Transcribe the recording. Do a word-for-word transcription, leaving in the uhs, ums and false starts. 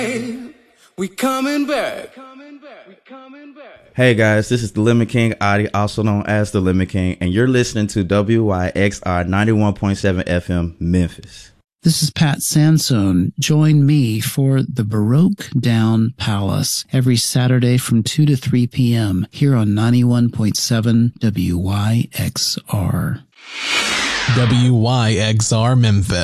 We coming back. Hey guys, this is the Lemon King Adi, also known as the Lemon King, and you're listening to W Y X R ninety-one point seven F M Memphis. This is Pat Sansone. Join me for the Baroque Down Palace every Saturday from two to three p.m. here on ninety-one point seven W Y X R. W Y X R Memphis.